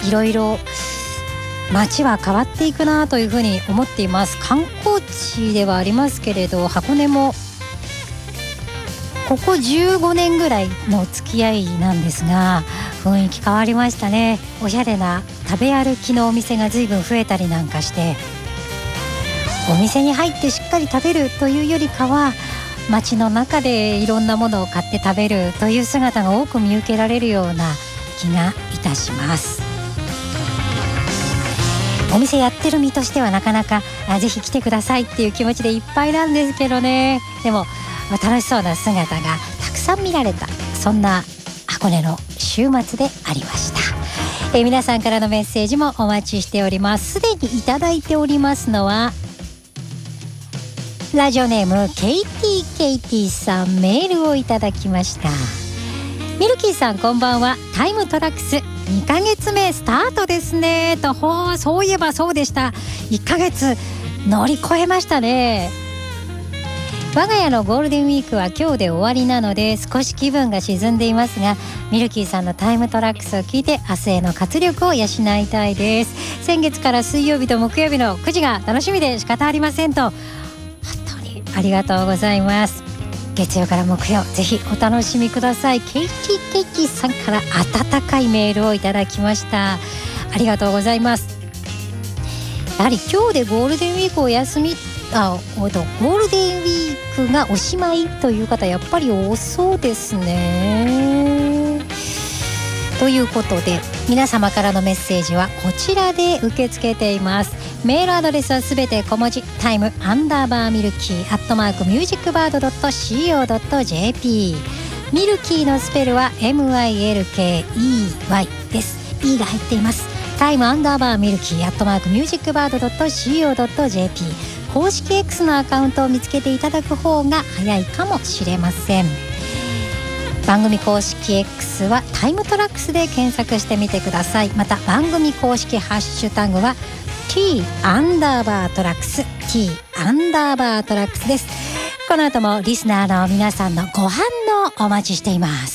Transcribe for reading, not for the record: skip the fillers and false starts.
いろいろ街は変わっていくなというふうに思っています。観光地ではありますけれど、箱根もここ15年ぐらいの付き合いなんですが、雰囲気変わりましたね。おしゃれな食べ歩きのお店が随分増えたりなんかして、お店に入ってしっかり食べるというよりかは、街の中でいろんなものを買って食べるという姿が多く見受けられるような気がいたします。お店やってる身としてはなかなかぜひ来てくださいっていう気持ちでいっぱいなんですけどね。でも楽しそうな姿がたくさん見られた、そんな箱根の週末でありました。皆さんからのメッセージもお待ちしております。すでにいただいておりますのは、ラジオネームケイティさん、メールをいただきました。ミルキーさん、こんばんは。タイムトラックス2ヶ月目スタートですねと。そういえばそうでした。1ヶ月乗り越えましたね。我が家のゴールデンウィークは今日で終わりなので少し気分が沈んでいますが、ミルキーさんのタイムトラックスを聞いて明日への活力を養いたいです。先月から水曜日と木曜日の9時が楽しみで仕方ありませんと。本当にありがとうございます。月曜から木曜ぜひお楽しみください。ケイティさんから温かいメールをいただきました。ありがとうございます。やはり今日でゴールデンウィークお休み、ゴールデンウィークがおしまいという方やっぱり多そうですね。ということで皆様からのメッセージはこちらで受け付けています。メールアドレスはすべて小文字、time_milky@musicbird.co.jp。 ミルキーのスペルは MILKEY です。 E が入っています。time_milky@musicbird.co.jp。 公式 X のアカウントを見つけていただく方が早いかもしれません。番組公式 X はタイムトラックスで検索してみてください。また番組公式ハッシュタグはT_トラックス T_トラックスです。この後もリスナーの皆さんのご反応お待ちしています。